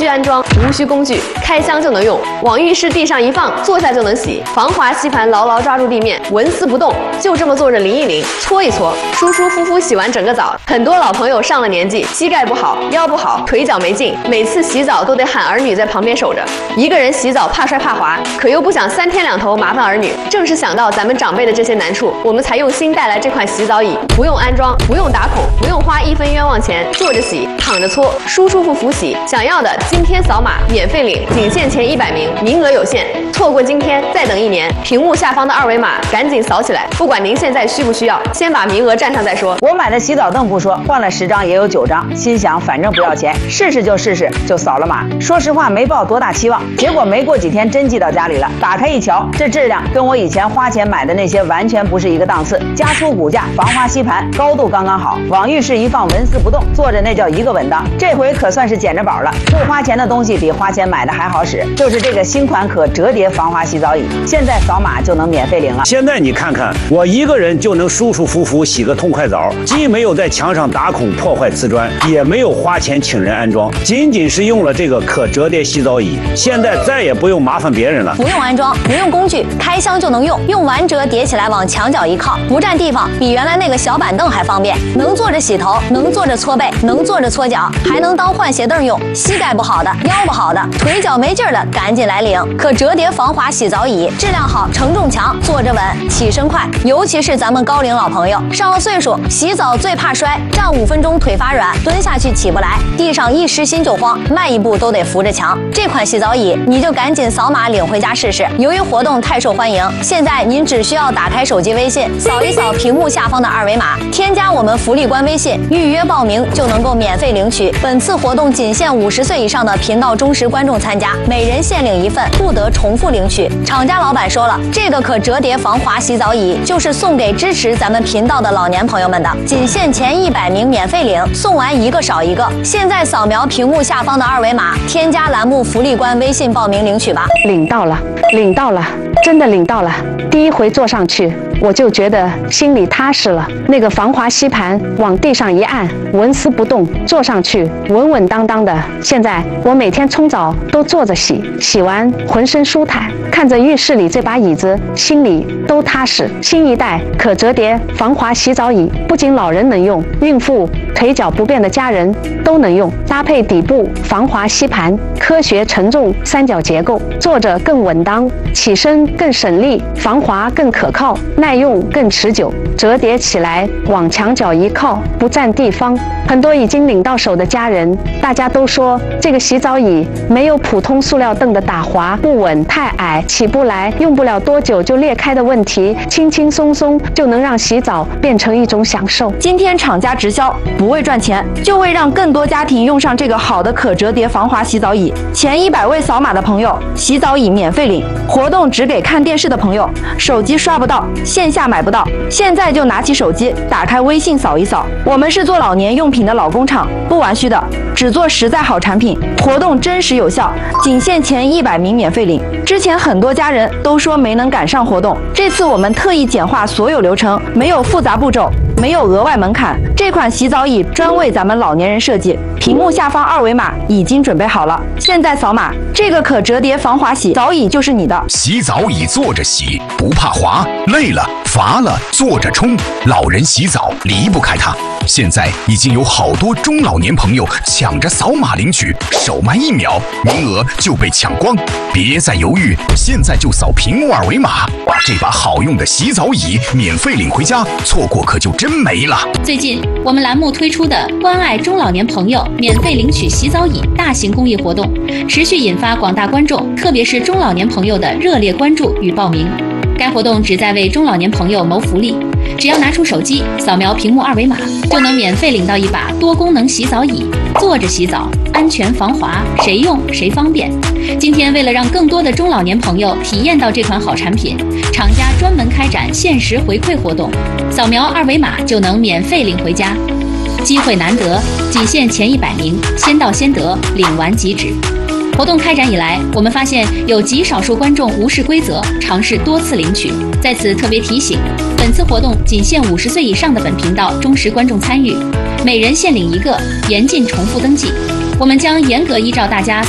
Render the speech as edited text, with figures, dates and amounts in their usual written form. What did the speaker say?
需安装，无需工具，开箱就能用。往浴室地上一放，坐下就能洗。防滑吸盘牢牢抓住地面，纹丝不动，就这么坐着淋一淋，搓一搓，舒舒服服洗完整个澡。很多老朋友上了年纪，膝盖不好，腰不好，腿脚没劲，每次洗澡都得喊儿女在旁边守着。一个人洗澡怕摔怕滑，可又不想3天2头麻烦儿女。正是想到咱们长辈的这些难处，我们才用心带来这款洗澡椅，不用安装，不用打孔，不用花1分冤枉钱，坐着洗，躺着搓，舒舒服服洗。想要的今天扫码免费领，仅限前100名，名额有限，错过今天再等1年。屏幕下方的2维码赶紧扫起来，不管您现在需不需要，先把名额占上再说。 我买的洗澡凳不说，换了10张也有9张，心想反正不要钱，试试就试试，就扫了码。说实话没抱多大期望，结果没过几天真寄到家里了。打开一瞧，这质量跟我以前花钱买的那些完全不是一个档次。加粗骨架，防滑吸盘，高度刚刚好，往浴室一放纹丝不动，坐着那叫一个稳当。这回可算是捡着宝了，不花钱的东西比花钱买的还好使，就是这个新款可折叠防滑洗澡椅，现在扫码就能免费领了。 现在你看看，我一个人就能舒舒服服洗个痛快澡，既没有在墙上打孔破坏瓷砖，也没有花钱请人安装，仅仅是用了这个可折叠洗澡椅，现在再也不用麻烦别人了。 不用安装，不用工具，开箱就能用，用完折叠起来往墙角一靠，不占地方，比原来那个小板凳还方便，能坐着洗头，能坐着搓背，能坐着搓脚，还能当换鞋凳用。膝盖不好的，腰不好的，腿脚没劲儿的，赶紧来领。可折叠防滑洗澡椅，质量好，承重强，坐着稳，起身快。尤其是咱们高龄老朋友，上了岁数，洗澡最怕摔，站5分钟腿发软，蹲下去起不来，地上一湿心就慌，迈一步都得扶着墙。这款洗澡椅，你就赶紧扫码领回家试试。由于活动太受欢迎，现在您只需要打开手机微信，扫一扫屏幕下方的2维码，添加我们福利官微信，预约报名就能够免费领取。本次活动仅限50岁以上的频道忠实观众参加，每人限领1份，不得重复领取。厂家老板说了，这个可折叠防滑洗澡椅就是送给支持咱们频道的老年朋友们的，仅限前100名免费领，送完一个少一个。现在扫描屏幕下方的2维码，添加栏目福利官微信报名领取吧。 领到了，领到了，真的领到了。第一回坐上去，我就觉得心里踏实了。那个防滑吸盘往地上一按，纹丝不动，坐上去稳稳当当的。现在我每天冲澡都坐着洗，洗完浑身舒坦，看着浴室里这把椅子，心里都踏实。新一代可折叠防滑洗澡椅，不仅老人能用，孕妇、腿脚不便的家人都能用。搭配底部防滑吸盘，科学承重3角结构，坐着更稳当，起身更省力，防滑更可靠，耐用更持久。折叠起来往墙角一靠，不占地方。很多已经领到手的家人，大家都说这个洗澡椅没有普通塑料凳的打滑不稳、太矮起不来、用不了多久就裂开的问题，轻轻松松就能让洗澡变成一种享受。 今天厂家直销，不为赚钱，就为让更多家庭用上这个好的可折叠防滑洗澡椅。前100位扫码的朋友，洗澡椅免费领。活动只给看电视的朋友，手机刷不到，线下买不到，现在就拿起手机，打开微信扫一扫。我们是做老年用品的老工厂，不玩虚的，只做实在好产品。活动真实有效，仅限前100名免费领。之前很多家人都说没能赶上活动，这次我们特意简化所有流程，没有复杂步骤，没有额外门槛。这款洗澡椅专为咱们老年人设计，屏幕下方2维码已经准备好了，现在扫码，这个可折叠防滑洗澡椅就是你的。 洗澡椅坐着洗，不怕滑，累了乏了坐着冲，老人洗澡离不开它。现在已经有好多中老年朋友抢着扫码领取，手慢1秒，名额就被抢光。别再犹豫，现在就扫屏幕2维码，把这把好用的洗澡椅免费领回家，错过可就真没了。 最近我们栏目推出的关爱中老年朋友免费领取洗澡椅大型公益活动，持续引发广大观众，特别是中老年朋友的热烈关注与报名。该活动旨在为中老年朋友谋福利，只要拿出手机扫描屏幕2维码，就能免费领到一把多功能洗澡椅，坐着洗澡，安全防滑，谁用谁方便。今天为了让更多的中老年朋友体验到这款好产品，厂家专门开展限时回馈活动，扫描2维码就能免费领回家。机会难得，仅限前100名，先到先得，领完即止。活动开展以来，我们发现有极少数观众无视规则，尝试多次领取。在此特别提醒，本次活动仅限50岁以上的本频道忠实观众参与，每人限领1个，严禁重复登记。我们将严格依照大家